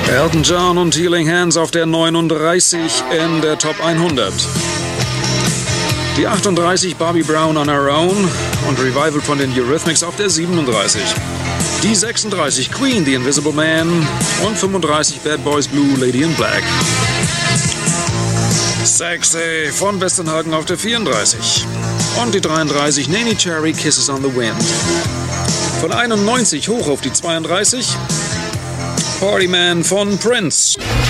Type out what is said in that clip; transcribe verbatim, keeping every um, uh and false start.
Elton John und Healing Hands auf der neununddreißig in der Top hundert. Die achtunddreißig Bobby Brown on Her Own und Revival von den Eurythmics auf der siebenunddreißig. Die sechsunddreißig Queen, The Invisible Man und fünfunddreißig Bad Boys Blue, Lady in Black. Sexy von Westernhagen auf der vierunddreißig. Und die dreiunddreißig Nanny Cherry, Kisses on the Wind. Von einundneunzig hoch auf die zweiunddreißig. Partyman von Prince.